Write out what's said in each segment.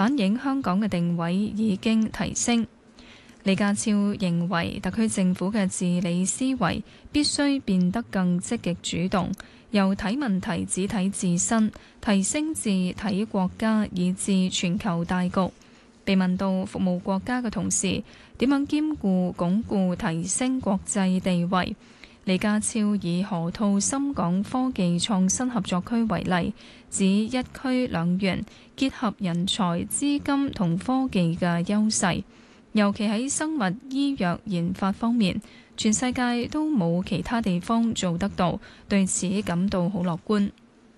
反映香港嘅定位已經提升。李家超認為特區政府嘅治理思維必須變得更積極主動，由睇問題只睇自身，提升至睇國家以至全球大局。被問到服務國家嘅同時點樣兼顧鞏固提升國際地位，李家超以河套深港科技創新合作區為例，指一區兩園結合人才、資金同科技嘅優勢，尤其喺生物醫藥研發方面，全世界都冇其他地方做得到，對此感到好樂觀。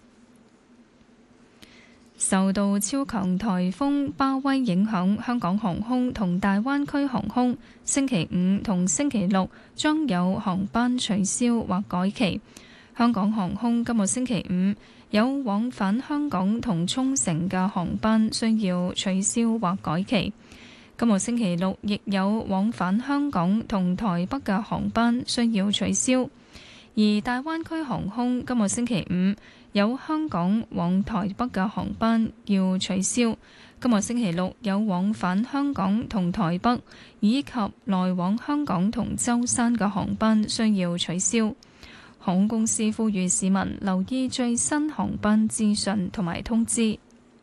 受到超強颱風巴威影響，香港航空同大灣區航空星期五同星期六將有航班取消或改期。香港航空今個星期五有往返香港同沖繩嘅航班需要取消或改期。今個星期六亦有往返香港同台北嘅航班需要取消，而大灣區航空今個星期五有香港往台北嘅航班要取消，今個星期六有往返香港同台北以及來往香港同舟山嘅航班需要取消。航空公司呼籲市民留意最新航班資訊同埋通知。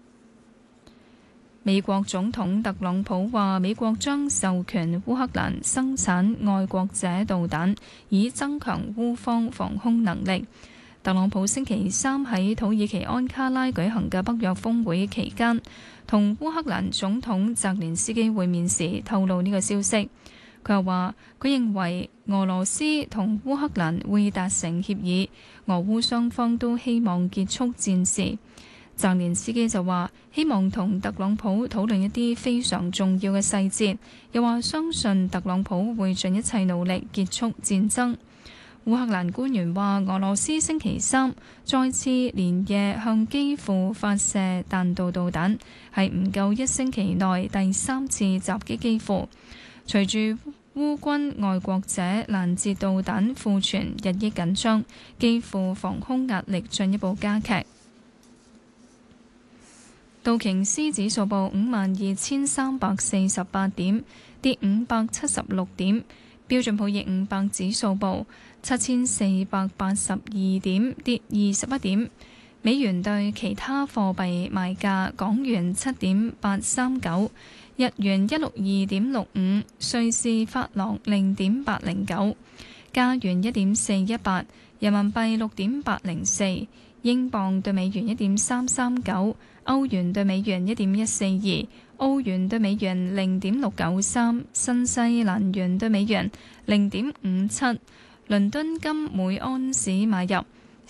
美國總統特朗普話，美國將授權烏克蘭生產愛國者導彈，以增強烏方防空能力。特朗普星期三喺土耳其安卡拉舉行嘅北約峰會期間，同烏克蘭總統澤連斯基會面時透露呢個消息。佢又話，佢認為俄羅斯同烏克蘭會達成協議，俄烏雙方都希望結束戰事。澤連斯基就話，希望同特朗普討論一啲非常重要嘅細節，又話相信特朗普會盡一切努力結束戰爭。烏克蘭官員話，俄羅斯星期三再次連夜向基輔發射彈道導彈，係唔夠一星期內第三次襲擊基輔。隨住烏軍愛國者攔截導彈庫存日益緊張，基輔防空壓力進一步加劇。道瓊斯指數報52,348點，跌576點。標準普爾500指數報7,482點，跌21點。美元對其他貨幣賣價：港元7.839，日元162.65，瑞士法郎0.809，加元1.418，人民幣6.804，英鎊對美元1.339，歐元對美元1.142，澳元對美元0.693，新西蘭元對美元0.57。倫敦金每盎司買入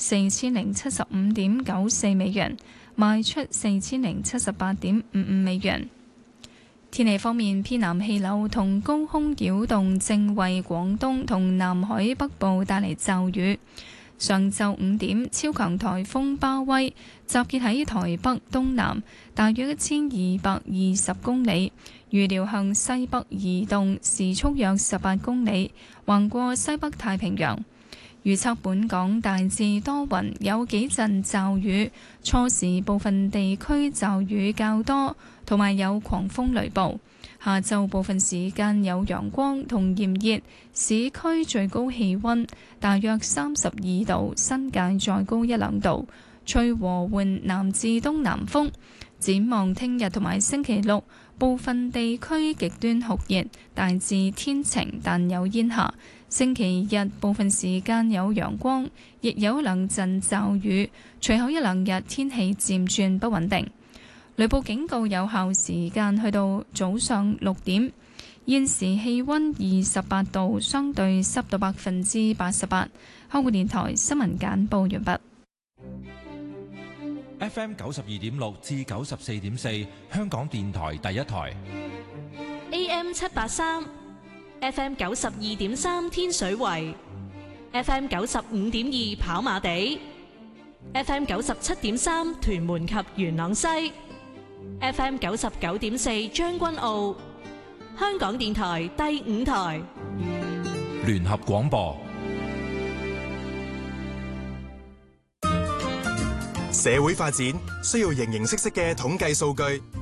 4075.94美元，賣出4078.55美元。天氣方面，偏南氣流同高空擾動正為廣東同南海北部帶嚟驟雨。上晝5點，超強颱風巴威集結喺台北東南，大約1220公里，預料向西北移動，時速約18公里，橫過西北太平洋。預測本港大致多雲，有幾陣驟雨，初時部分地區驟雨較多，同埋有狂風雷暴。下晝部分時間有陽光同炎熱，市區最高氣溫大約32度，新界再高1-2度，吹和緩南至東南風。展望聽日同埋星期六，部分地區極端酷熱，大致天晴但有煙霞。星期日部分時間有陽光，亦有2陣驟雨，隨後1-2日天氣漸轉不穩定。雷暴警告有效時間去到早上6點。現時氣溫28度，相對濕度88%。香港電台新聞簡報完畢。 FM 92.6至94.4，香港電台第一台。 AM 783。FM 92.3天水圍， FM 95.2跑馬地， FM 97.3屯門及元朗西， FM 99.4將軍澳。香港電台第5台聯合廣播。 社會發展需要形形色色嘅統計數據，